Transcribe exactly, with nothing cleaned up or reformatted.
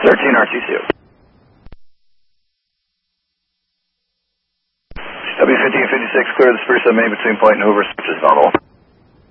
thirteen R T C. W fifteen fifty-six, clear the Spruce main between Point and Hoover, switch is nominal.